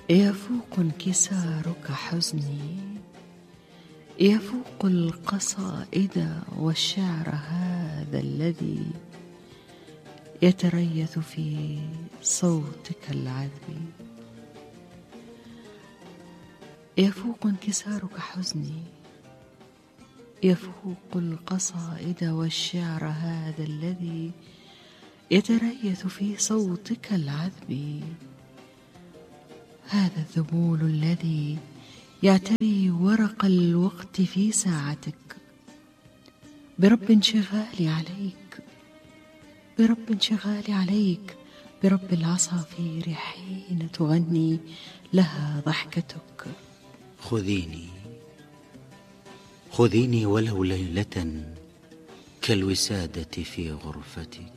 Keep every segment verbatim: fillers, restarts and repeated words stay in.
يفوق انكسارك حزني، يفوق القصائد والشعر هذا الذي يتريث في صوتك العذب. يفوق انكسارك حزني، يفوق القصائد والشعر هذا الذي يتريث في صوتك العذب. هذا الذبول الذي يعتري ورق الوقت في ساعتك، برب انشغالي عليك، برب انشغالي عليك، برب العصافير حين تغني لها ضحكتك. خذيني خذيني ولو ليلة كالوسادة في غرفتك،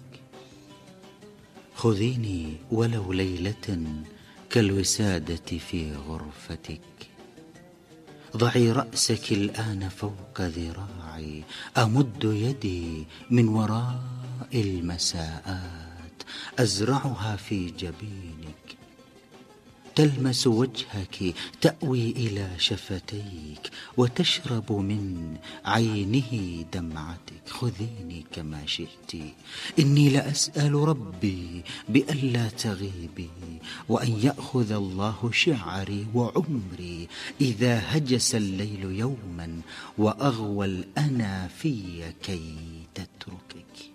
خذيني ولو ليلة كالوسادة في غرفتك. ضعي رأسك الآن فوق ذراعي، أمد يدي من وراء المساءات أزرعها في جبينك. تلمس وجهك تأوي إلى شفتيك وتشرب من عينه دمعتك. خذيني كما شئت، إني لأسأل ربي بألا تغيبي، وأن يأخذ الله شعري وعمري إذا هجس الليل يوما وأغوى الأنا في كي تتركك.